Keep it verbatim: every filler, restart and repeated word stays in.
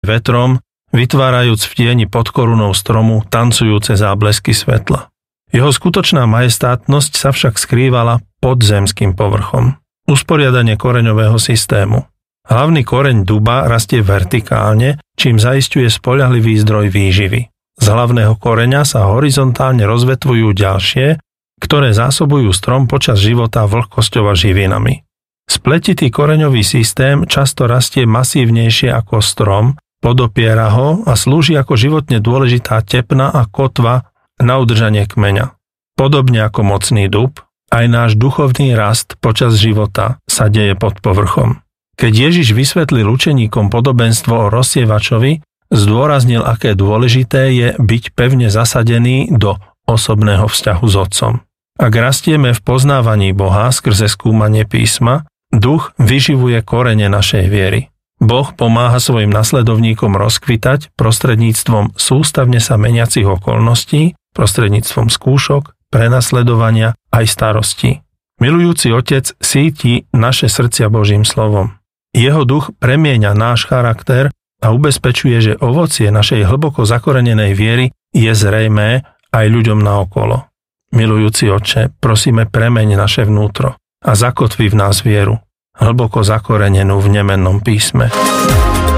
vetrom, vytvárajúc v tieni pod korunou stromu tancujúce záblesky svetla. Jeho skutočná majestátnosť sa však skrývala pod zemským povrchom. Usporiadanie koreňového systému. Hlavný koreň duba rastie vertikálne, čím zaisťuje spoľahlivý zdroj výživy. Z hlavného koreňa sa horizontálne rozvetvujú ďalšie, ktoré zásobujú strom počas života vlhkosťou a živinami. Spletitý koreňový systém často rastie masívnejšie ako strom, podopiera ho a slúži ako životne dôležitá tepna a kotva na udržanie kmeňa. Podobne ako mocný dub, aj náš duchovný rast počas života sa deje pod povrchom. Keď Ježiš vysvetlil učeníkom podobenstvo o rozsievačovi, zdôraznil, aké dôležité je byť pevne zasadený do osobného vzťahu s Otcom. Ak rastieme v poznávaní Boha skrze skúmanie písma, duch vyživuje korene našej viery. Boh pomáha svojim nasledovníkom rozkvitať prostredníctvom sústavne sa meniacich okolností, prostredníctvom skúšok, prenasledovania aj starostí. Milujúci Otec síti naše srdcia Božím slovom. Jeho duch premieňa náš charakter a ubezpečuje, že ovocie našej hlboko zakorenenej viery je zrejmé aj ľuďom naokolo. Milujúci Otče, prosíme, premeň naše vnútro a zakotvi v nás vieru, hlboko zakorenenú v nemennom písme.